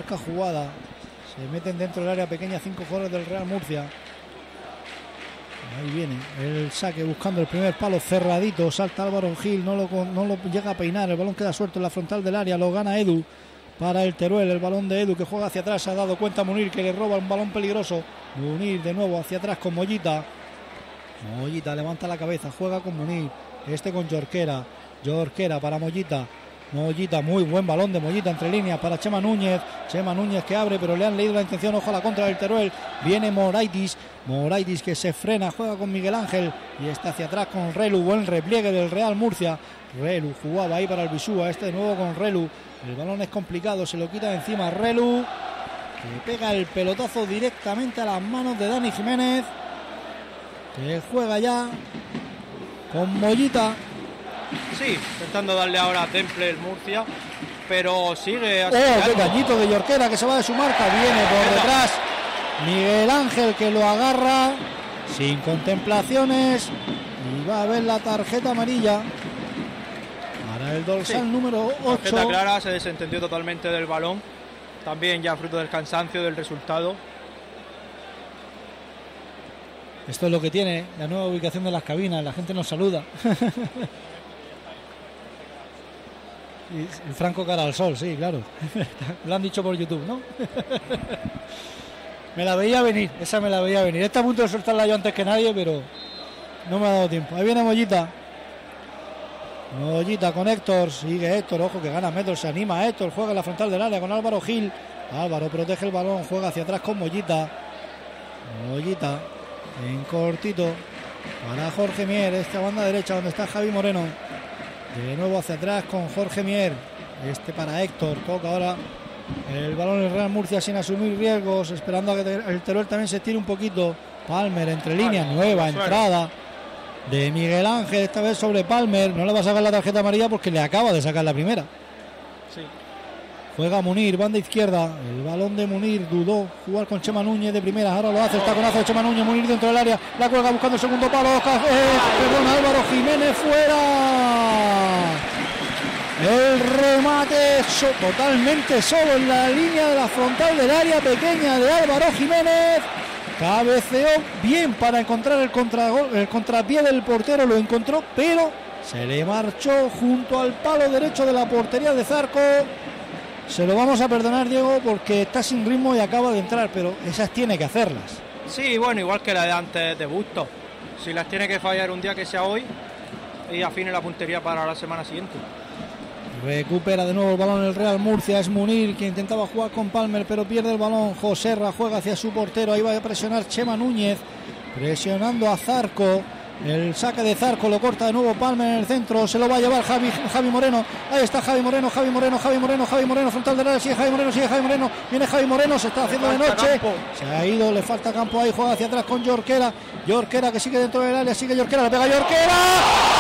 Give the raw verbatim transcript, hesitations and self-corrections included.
busca jugada. Se meten dentro del área pequeña cinco jugadores del Real Murcia. Ahí viene el saque buscando el primer palo cerradito. Salta Álvaro Gil, no lo, no lo llega a peinar. El balón queda suelto en la frontal del área. Lo gana Edu para el Teruel. El balón de Edu que juega hacia atrás. Se ha dado cuenta Munir que le roba un balón peligroso. Munir de nuevo hacia atrás con Mollita. Mollita levanta la cabeza, juega con Munir. Este con Jorquera. Jorquera para Mollita. Mollita, muy buen balón de Mollita entre líneas para Chema Núñez. Chema Núñez que abre, pero le han leído la intención. Ojo a la contra del Teruel. Viene Moraitis. Moraitis que se frena, juega con Miguel Ángel y está hacia atrás con Relu. Buen repliegue del Real Murcia. Relu jugaba ahí para el Bisúa. Este de nuevo con Relu. El balón es complicado, se lo quita de encima Relu, que pega el pelotazo directamente a las manos de Dani Jiménez, que juega ya con Mollita. Sí, intentando darle ahora a Temple el Murcia, pero sigue así. Oh, qué cañito de Jorquera que se va de su marca. Viene por detrás Miguel Ángel que lo agarra sin contemplaciones y va a ver la tarjeta amarilla para el dorsal sí. número ocho. Tarjeta clara, se desentendió totalmente del balón, también ya fruto del cansancio del resultado. Esto es lo que tiene la nueva ubicación de las cabinas, la gente nos saluda. Y Franco cara al sol, sí, claro. Lo han dicho por YouTube, ¿no? Me la veía venir, esa me la veía venir. Está a punto de soltarla yo antes que nadie, pero no me ha dado tiempo. Ahí viene Mollita. Mollita con Héctor, sigue Héctor, ojo que gana metros, se anima Héctor, juega en la frontal del área con Álvaro Gil. Álvaro protege el balón, juega hacia atrás con Mollita. Mollita en cortito para Jorge Mier, esta banda derecha donde está Javi Moreno. De nuevo hacia atrás con Jorge Mier. Este para Héctor. Toca ahora el balón el Real Murcia sin asumir riesgos, esperando a que el Teruel también se tire un poquito. Palmer entre líneas, nueva entrada de Miguel Ángel, esta vez sobre Palmer. No le va a sacar la tarjeta amarilla porque le acaba de sacar la primera. Sí. Juega Munir, banda izquierda. El balón de Munir, dudó jugar con Chema Núñez de primera. Ahora lo hace, el taconazo de Chema Núñez. Munir dentro del área, la cuelga buscando el segundo palo. Eh, perdón, Álvaro Jiménez fuera. El remate so, totalmente solo en la línea de la frontal del área pequeña de Álvaro Jiménez. Cabeceó bien para encontrar el, contra, el contrapié del portero, lo encontró, pero se le marchó junto al palo derecho de la portería de Zarco. Se lo vamos a perdonar, Diego, porque está sin ritmo y acaba de entrar, pero esas tiene que hacerlas. Sí, bueno, igual que la de antes de Busto. Si las tiene que fallar un día que sea hoy y afine la puntería para la semana siguiente. Recupera de nuevo el balón el Real Murcia, es Munir que intentaba jugar con Palmer pero pierde el balón. Joserra juega hacia su portero, ahí va a presionar Chema Núñez, presionando a Zarco. El saque de Zarco lo corta de nuevo Palmer en el centro, se lo va a llevar Javi, Javi Moreno. Ahí está Javi Moreno, Javi Moreno, Javi Moreno, Javi Moreno, frontal del área, sigue Javi Moreno, sigue Javi Moreno, viene Javi Moreno, se está haciendo de noche, campo. Se ha ido, le falta campo ahí, juega hacia atrás con Jorquera, Jorquera que sigue dentro del área, sigue Jorquera, le pega Jorquera.